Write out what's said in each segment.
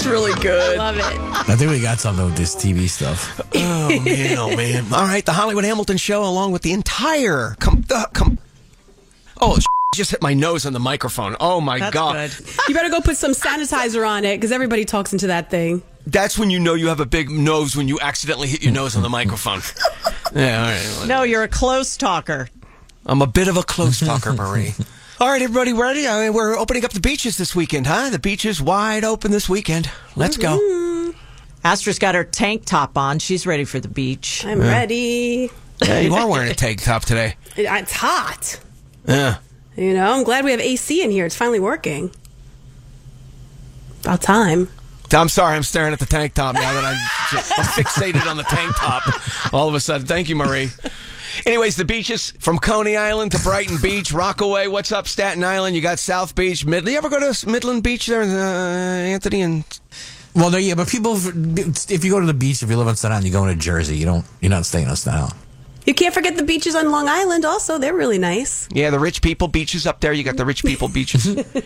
really good. Love it. I think we got something with this TV stuff. Oh, man, oh, man. All right, the Hollywood Hamilton Show, along with the entire... just hit my nose on the microphone. Oh, my God. That's good. You better go put some sanitizer on it, because everybody talks into that thing. That's when you know you have a big nose, when you accidentally hit your nose on the microphone. Yeah, all right. No, you're a close talker. I'm a bit of a close talker, Marie. All right, everybody ready? I mean, we're opening up the beaches this weekend, huh? The beach is wide open this weekend. Let's go. Astra's got her tank top on. She's ready for the beach. I'm ready. Yeah, you are wearing a tank top today. It's hot. Yeah. You know, I'm glad we have AC in here. It's finally working. About time. I'm sorry, I'm staring at the tank top now that I'm fixated on the tank top all of a sudden. Thank you, Marie. Anyways, the beaches from Coney Island to Brighton Beach, Rockaway. What's up, Staten Island? You got South Beach, Midland. You ever go to Midland Beach there, Anthony? And Well, no, yeah, but people, if you go to the beach, if you live on Staten Island, you go into Jersey. You're not staying on Staten Island. You can't forget the beaches on Long Island also. They're really nice. yeah, the rich people beaches up there. You got the rich people beaches.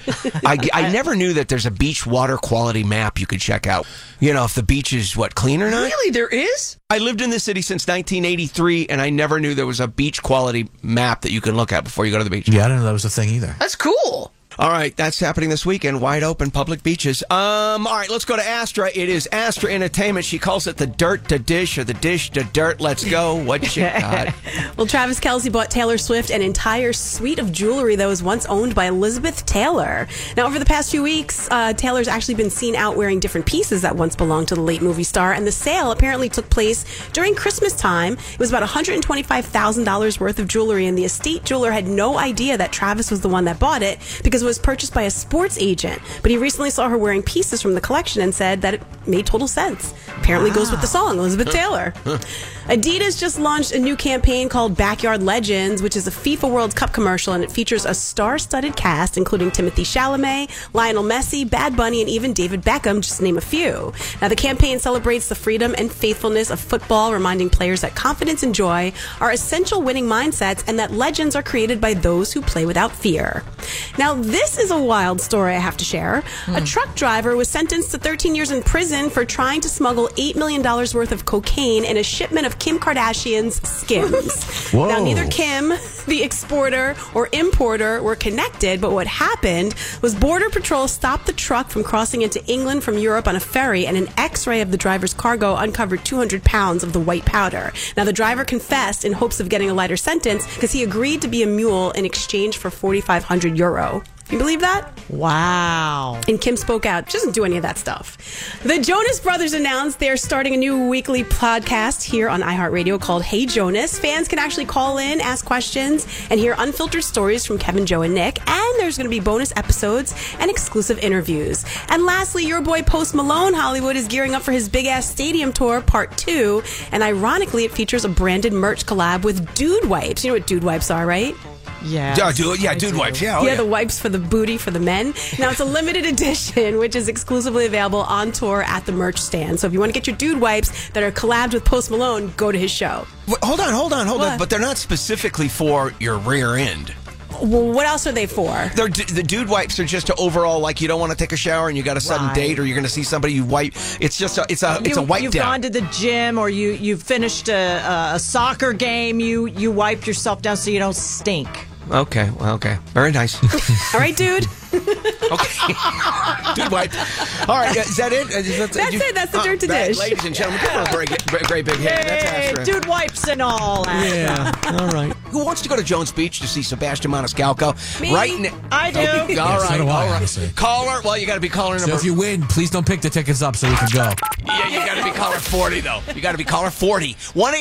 I never knew that there's a beach water quality map you could check out. You know, if the beach is, clean or not? Really, there is? I lived in this city since 1983, and I never knew there was a beach quality map that you can look at before you go to the beach. Yeah, I didn't know that was a thing either. That's cool. All right, that's happening this weekend. Wide open public beaches. All right, let's go to Astra. It is Astra Entertainment. She calls it the dirt to dish or the dish to dirt. Let's go. What you got? Well, Travis Kelce bought Taylor Swift an entire suite of jewelry that was once owned by Elizabeth Taylor. Now, over the past few weeks, Taylor's actually been seen out wearing different pieces that once belonged to the late movie star, and the sale apparently took place during Christmas time. It was about $125,000 worth of jewelry, and the estate jeweler had no idea that Travis was the one that bought it because it was purchased by a sports agent. But he recently saw her wearing pieces from the collection and said that it made total sense. Apparently goes with the song, Elizabeth Taylor. Adidas just launched a new campaign called Backyard Legends, which is a FIFA World Cup commercial, and it features a star-studded cast, including Timothée Chalamet, Lionel Messi, Bad Bunny, and even David Beckham, just to name a few. Now, the campaign celebrates the freedom and faithfulness of football, reminding players that confidence and joy are essential winning mindsets and that legends are created by those who play without fear. Now, this is a wild story I have to share. A truck driver was sentenced to 13 years in prison for trying to smuggle $8 million worth of cocaine in a shipment of Kim Kardashian's Skims. Whoa. Now, neither Kim, the exporter, or importer were connected, but what happened was Border Patrol stopped the truck from crossing into England from Europe on a ferry, and an X-ray of the driver's cargo uncovered 200 pounds of the white powder. Now, the driver confessed in hopes of getting a lighter sentence because he agreed to be a mule in exchange for €4,500. You believe that? Wow. And Kim spoke out. She doesn't do any of that stuff. The Jonas Brothers announced they're starting a new weekly podcast here on iHeartRadio called Hey Jonas. Fans can actually call in, ask questions, and hear unfiltered stories from Kevin, Joe, and Nick. And there's going to be bonus episodes and exclusive interviews. And lastly, your boy Post Malone Hollywood is gearing up for his big-ass stadium tour, Part 2. And ironically, it features a branded merch collab with Dude Wipes. You know what Dude Wipes are, right? Yeah. Dude wipes. Yeah, The wipes for the booty for the men. Now, it's a limited edition, which is exclusively available on tour at the merch stand. So if you want to get your Dude Wipes that are collabed with Post Malone, go to his show. Hold on. What? But they're not specifically for your rear end. Well, what else are they for? The Dude Wipes are just to overall, like, you don't want to take a shower and you got a sudden date or you're going to see somebody you wipe. It's just it's a wipe You've down. gone to the gym or you finished a soccer game. You wiped yourself down so you don't stink. Okay. Very nice. All right, dude. Okay. Dude wipe. All right, is that it? That's it. That's the dirt to dish. Ladies and gentlemen, give her a great big hand. That's Hey, Astra. Dude Wipes and all. Yeah. All right. Who wants to go to Jones Beach to see Sebastian Maniscalco? Me. Right I do. Okay, all so right. do I, All right. honestly. Caller. Well, you got to be caller So number. if you win, please don't pick the tickets up so we can go. Yeah, you got to be caller 40 though. You got to be caller 40.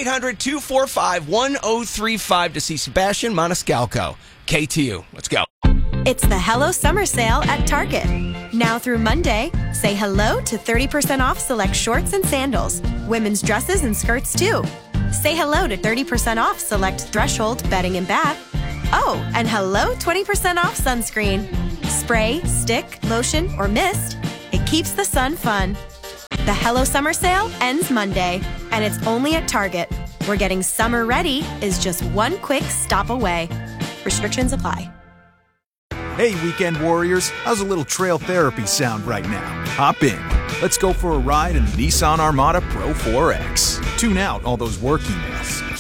1-800-245-1035 to see Sebastian Maniscalco. KTU. Let's go. It's the Hello Summer Sale at Target. Now through Monday, say hello to 30% off select shorts and sandals, women's dresses and skirts too. Say hello to 30% off select Threshold bedding and bath. Oh, and hello 20% off sunscreen. Spray, stick, lotion, or mist. It keeps the sun fun. The Hello Summer Sale ends Monday, and it's only at Target, where getting summer ready is just one quick stop away. Restrictions apply. Hey, weekend warriors, how's a little trail therapy sound right now? Hop in. Let's go for a ride in the Nissan Armada Pro 4X. Tune out all those work emails.